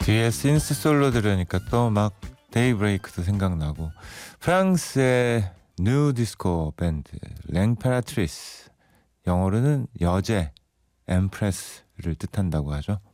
뒤에 신스 솔로 들으니까 또 막 데이브레이크도 생각나고 프랑스의 뉴 디스코 밴드 랭페라트리스 영어로는 여제 엠프레스를 뜻한다고 하죠.